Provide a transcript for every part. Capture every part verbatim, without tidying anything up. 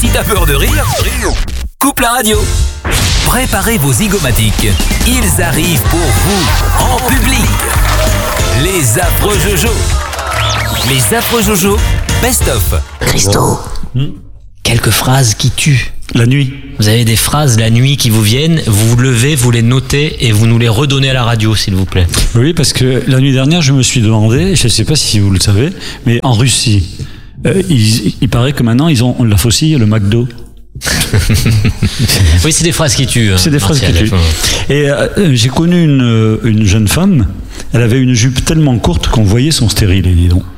Si t'as peur de rire, coupe la radio. Préparez vos zygomatiques. Ils arrivent pour vous, en public. Les affreux Jojo. Les affreux Jojo, best-of. Christo, hmm quelques phrases qui tuent. La nuit. Vous avez des phrases la nuit qui vous viennent, vous vous levez, vous les notez et vous nous les redonnez à la radio, s'il vous plaît. Oui, parce que la nuit dernière, je me suis demandé, je ne sais pas si vous le savez, mais en Russie, euh, il, il paraît que maintenant, ils ont la faucille et le McDo. Oui, c'est des phrases qui tuent. Hein, c'est des phrases qui tuent. Et euh, j'ai connu une, une jeune femme, elle avait une jupe tellement courte qu'on voyait son stérilet, dis donc.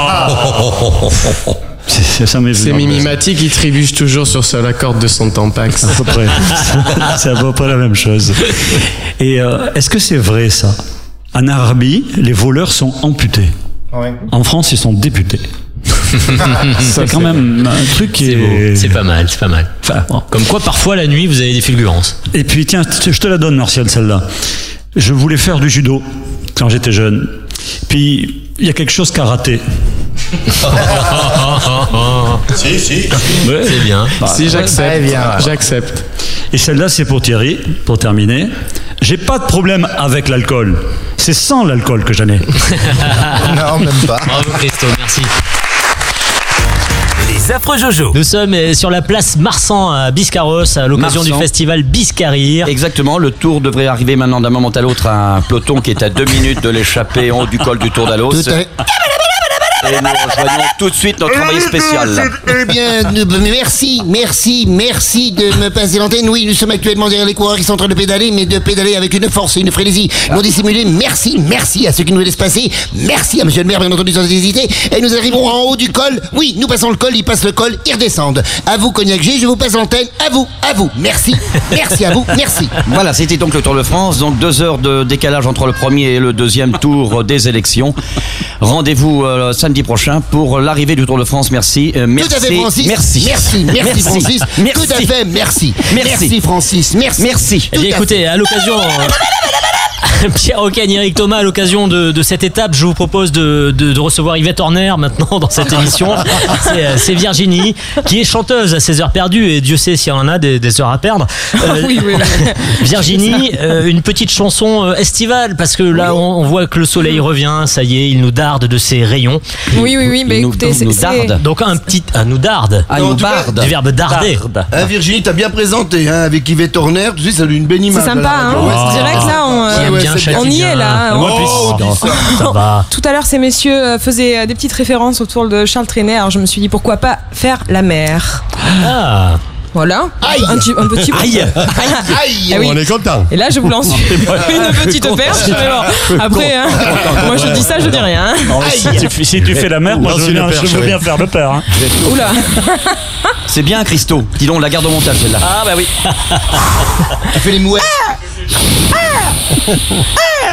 C'est, ça c'est Mimimati qui trébuche toujours sur la corde de son Tampax. À peu près. C'est à peu près la même chose. Et euh, est-ce que c'est vrai ça ? En Arabie, les voleurs sont amputés. Oui. En France, ils sont députés. C'est quand même un truc qui c'est, est... c'est pas mal, c'est pas mal. Enfin, bon. Comme quoi, parfois, la nuit, vous avez des fulgurances. Et puis, tiens, je te la donne, Martial, celle-là. Je voulais faire du judo quand j'étais jeune. Puis, il y a quelque chose qui a raté. si, si. Ouais. C'est bien. Bah, si, j'accepte. Ouais, bien, ouais. J'accepte. Et celle-là, c'est pour Thierry, pour terminer. J'ai pas de problème avec l'alcool. C'est sans l'alcool que j'en ai. Non, même pas. Bravo, Christo, merci. Les affreux Jojo. Nous sommes sur la place Marsan à Biscarrosse à l'occasion Marsan. du festival Biscarrir. Exactement, le tour devrait arriver maintenant d'un moment à l'autre à un peloton qui est à deux minutes de l'échappée en haut du col du Tour d'Alos. Tout à... Et nous rejoignons tout de suite notre envoyé spécial. Eh bien, merci, merci, merci de me passer l'antenne. Oui, nous sommes actuellement derrière les coureurs qui sont en train de pédaler, mais de pédaler avec une force et une frénésie non dissimulée. Merci, merci à ceux qui nous laissent passer. Merci à monsieur le maire, bien entendu, sans hésiter. Et nous arriverons en haut du col. Oui, nous passons le col, ils passent le col, ils redescendent. À vous, Cognac G, je vous passe l'antenne. À vous, à vous. Merci, merci à vous, merci. Voilà, c'était donc le Tour de France. Donc deux heures de décalage entre le premier et le deuxième tour des élections. Rendez-vous euh, samedi prochain pour l'arrivée du Tour de France. Merci. Euh, merci. Tout à fait, Francis. Merci. Merci, merci, merci Francis. Merci. Tout à fait, merci. Merci, merci Francis. Merci. Merci. Eh bien, écoutez, à l'occasion... Pierre Ocagne, Eric Thomas, à l'occasion de, de cette étape, je vous propose de, de, de recevoir Yvette Horner maintenant dans cette émission. C'est, c'est Virginie, qui est chanteuse à ses heures perdues, et Dieu sait s'il y en a des, des heures à perdre. Euh, oui, oui, oui. Virginie, euh, une petite chanson estivale, parce que là, on, on voit que le soleil revient, ça y est, il nous darde de ses rayons. Oui, oui, oui, mais nous, écoutez, nous, c'est... nous darde. Donc un petit... Un nous darde. Ah, nous darde. Du verbe darder. Hein, Virginie, t'as bien présenté, hein, avec Yvette Horner, tu sais, ça a eu une belle image. C'est sympa, hein. Oh. C'est vrai que là, on, euh, ouais, bien on y est là. Moi, oh, oh, ça. ça va. Tout à l'heure, ces messieurs faisaient des petites références autour de Charles Trenet, alors je me suis dit pourquoi pas faire la mer. Ah. Voilà. Aïe. Un, un petit. Aïe. Aïe, aïe. Ah oui. On est content. Et là, je vous lance une petite perche. Mais bon, après, hein, moi je dis ça, je dis rien. Hein. Non, si, tu, si tu fais la mer, moi je veux, bien, perche, je veux oui. bien faire le père. Hein. Oula. C'est bien, Christo. Dis donc, la garde au montage, celle-là. Ah, bah oui. Elle fait les mouettes.